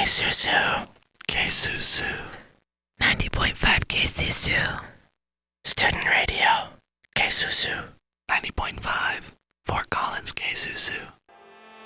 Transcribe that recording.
Susu. K-Susu. 90.5 KSUSU. Student Radio. KSUSU. 90.5. Fort Collins, K-Susu.